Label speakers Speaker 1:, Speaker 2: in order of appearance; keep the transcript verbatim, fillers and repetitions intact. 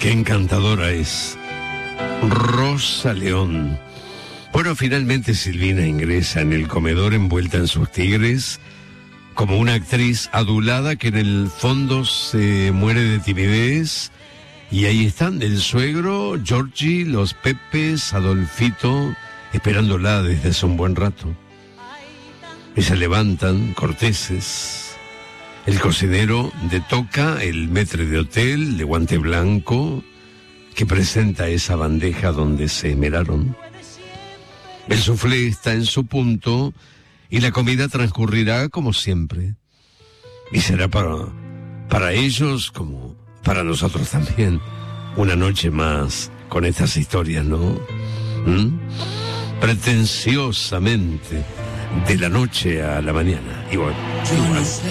Speaker 1: Qué encantadora es Rosa León. Bueno, finalmente Silvina ingresa en el comedor envuelta en sus tigres, como una actriz adulada que en el fondo se muere de timidez. Y ahí están el suegro, Georgie, los Pepes, Adolfito, esperándola desde hace un buen rato. Y se levantan, corteses. El cocinero de toca, el maître de hotel, de guante blanco, que presenta esa bandeja donde se esmeraron. El soufflé está en su punto y la comida transcurrirá como siempre. Y será para, para ellos como para nosotros también una noche más con estas historias, ¿no? ¿Mm? Pretenciosamente, de la noche a la mañana. Igual, igual.